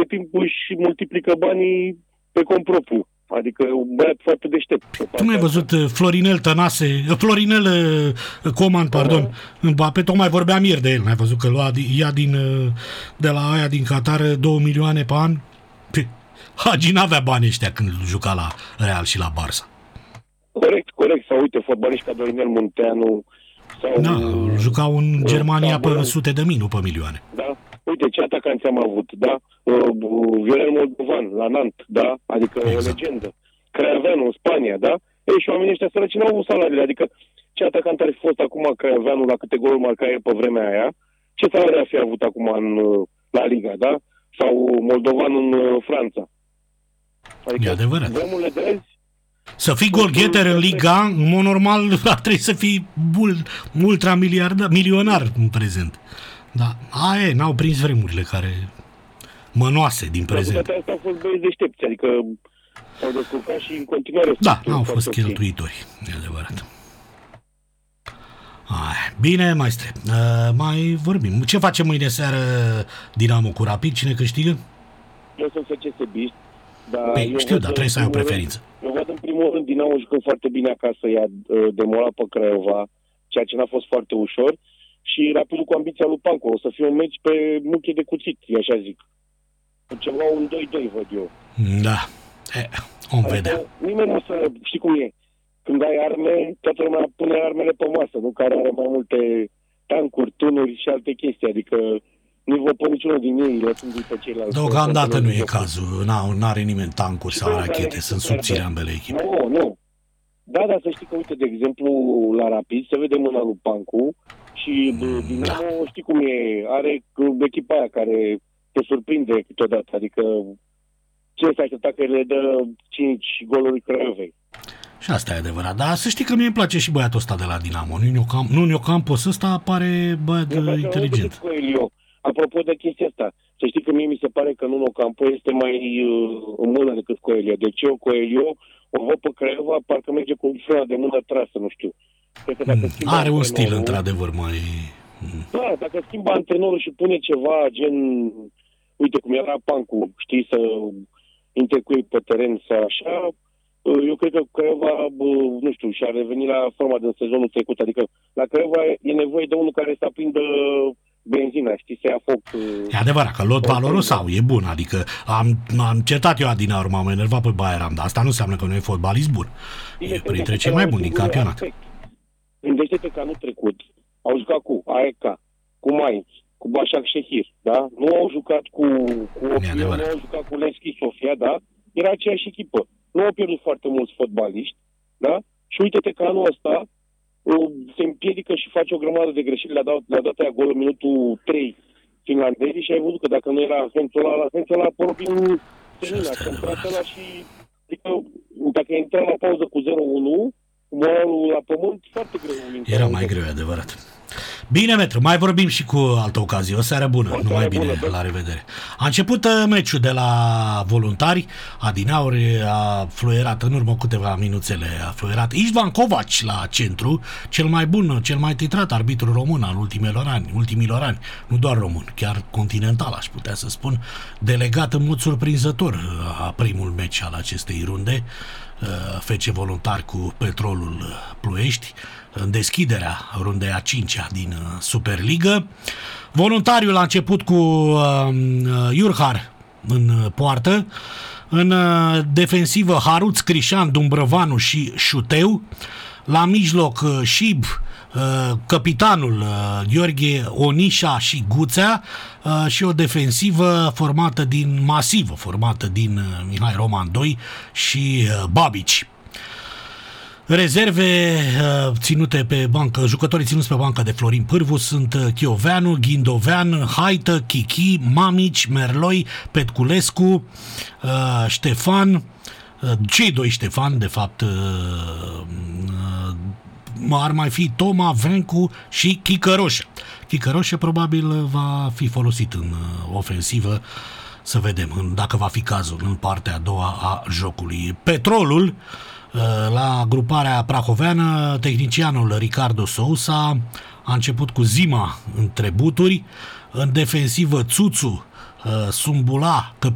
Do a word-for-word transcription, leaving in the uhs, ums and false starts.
tot timpul își multiplică banii pe cont propriu. Adică un băiat foarte deștept. Tu nu ai văzut Florinel Tănase, Florinel Coman, pardon, Mbappé, tocmai vorbeam ieri de el, n-ai văzut că lua, ia din, de la aia din Qatar două milioane pe an? Hagi n-avea bani ăștia când juca la Real și la Barça. Corect, corect. Sau uite, fotbaliști ca Dorinel Munteanu sau... Da, jucau în Germania pe sute de mii, nu pe milioane. Da. Uite ce atacanți am avut, da? Viorel Moldovan la Nantes, da? Adică exact. O legendă. Craioveanu în Spania, da? Ei, și oamenii ăștia săraci n-au avut salariile. Adică ce atacant ar fi fost acum Craioveanu la câte goluri marca el pe vremea aia? Ce salariu ar fi avut acum în, la Liga, da? Sau Moldovan în Franța? Adică e adevărat. Vremurile de azi, să fii golgheter în Liga, în mod normal, ar trebui să fii mult, ultramiliardar, milionar în prezent. Da, aia e, n-au prins vremurile care mănoase din prezent. Dar asta au fost băieți deștepți, adică s-au descurcat și în continuare. Da, n-au fost cheltuitori, e adevărat. Ai, bine, maestre, uh, mai vorbim. Ce face mâine seară Dinamo cu Rapid? Cine câștigă? Eu sunt F C S-bist. Dar păi, știu, dar trebuie să ai o preferință. Rând, eu văd în primul rând Dinamo jucând foarte bine acasă, i-a uh, demolat pe Craiova, ceea ce n-a fost foarte ușor. Și Rapidul cu ambiția lui Panco. O să fie un meci pe muche de cuțit, eu așa zic. Ceva un doi doi, văd eu. Da. E, om vedea. Nimeni nu să... Știi cum e? Când ai arme, toată lumea pune armele pe masă, nu? Care are mai multe tancuri, tunuri și alte chestii. Adică nu vă pun niciunul din ei, lăsându-i pe ceilalți. Deocamdată nu e cazul. Nu are nimeni tancuri sau rachete. Sunt subțiri ambele echipe. Nu, nu. Da, dar să știi că, uite, de exemplu, la Rapid se vede mâna lui Pancu și Dinamo, da. Știi cum e, are echipa aia care te surprinde câteodată, adică ce s-a așteptat că le dă cinci goluri Craiovei. Și asta e adevărat, dar să știi că mie îmi place și băiatul ăsta de la Dinamo, Nuno Campos ăsta pare băiat inteligent. Apropo de chestia asta, să știi că mie mi se pare că Nuno Campos este mai uh, în mână decât Coelho. Deci eu, Coelho, o văd pe Craiova, parcă merge cu frâna de mână trasă, nu știu. Cred că dacă mm, are un stil, într-adevăr, mai... Mm. Da, dacă schimbă antrenorul și pune ceva, gen... Uite, cum era Pancu, știi, să intercui pe teren sau așa, eu cred că Craiova, nu știu, și-a revenit la forma din sezonul trecut. Adică la Craiova e nevoie de unul care să aprindă benzina, știi, să ia foc. E adevărat că lot valoros sau e bun, adică am, am certat eu Adinaur, m-am enervat pe Bayram, dar asta nu înseamnă că nu e fotbalist bun. Bine, e printre cei mai buni din campionat. Gândește-te că anul trecut au jucat cu A E K, cu Mainz, cu Başakşehir, da? Nu au jucat cu, cu Ophir, nu au jucat cu Levski Sofia, da? Era aceeași echipă. Nu au pierdut foarte mulți fotbaliști, da? Și uite-te că anul ăsta se împiedică și face o grămadă de greșeli. Le-a dat, le-a dat aia gol în minutul trei finlandezii și ai văzut că dacă nu era Hențola, la Hențola a apărut din Senina, că ăla și adică dacă intra la pauză cu zero unu, moralul la pământ, foarte greu. Era mai greu, adevărat. Bine, metru, mai vorbim și cu altă ocazie. O seară bună, o numai bine, bună, la revedere. A început meciul de la Voluntari. Adinaur a fluierat în urmă câteva minuțele, a fluierat Istvan Kovac la centru, cel mai bun, cel mai titrat arbitru român al ultimilor ani, ultimilor ani, nu doar român, chiar continental, aș putea să spun, delegat în mod surprinzător a primul meci al acestei runde, F C Voluntari cu Petrolul Ploiești, în deschiderea rundei a cincea din Superligă. Voluntariul a început cu uh, Iurhar în poartă, în uh, defensivă Haruț, Crișan, Dumbrăvanu și Șuteu, la mijloc uh, Șib, uh, capitanul uh, Gheorghe Onișa și Guțea uh, și o defensivă formată din masivă, formată din uh, Mihai Roman doi și uh, Babici. Rezerve uh, ținute pe bancă, jucătorii ținuți pe bancă de Florin Pârvu sunt Chioveanu, Ghindovean, Haită, Chichi, Mamici, Merloi, Petculescu, uh, Ștefan, uh, cei doi Ștefan, de fapt, uh, uh, ar mai fi Toma, Vencu și Chicăroșă. Chicăroșă probabil va fi folosit în uh, ofensivă, să vedem dacă va fi cazul în partea a doua a jocului. Petrolul, la gruparea prahoveană, tehnicianul Ricardo Sousa a început cu Zima între buturi, în defensivă Țuțu, Sumbula,